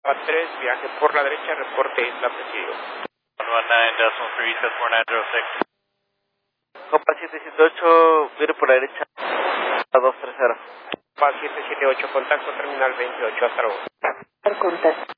Copa 3, viaje por la derecha, reporte Isla Presidio. 119.3, Copa 778, vire por la derecha, a 230. Copa 778, contacto terminal 28, hasta luego. Contacto.